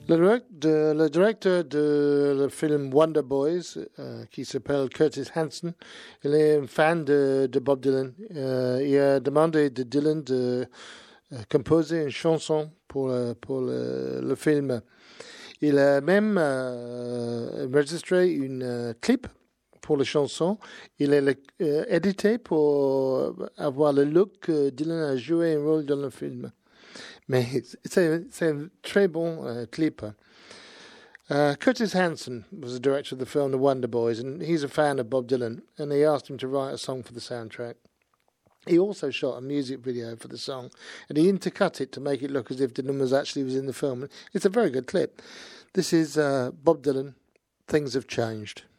Le directeur de le film Wonder Boys, qui s'appelle Curtis Hanson, il est un fan de Bob Dylan. Il a demandé de Dylan de composer une chanson pour le film. Il a même enregistré une clip pour la chanson. Il est édité pour avoir le look que Dylan a joué un rôle dans le film. Mais c'est un très bon clip. Curtis Hanson was the director of the film The Wonder Boys, and he's a fan of Bob Dylan, and he asked him to write a song for the soundtrack. He also shot a music video for the song, and he intercut it to make it look as if Dylan was in the film. It's a very good clip. This is Bob Dylan, Things Have Changed.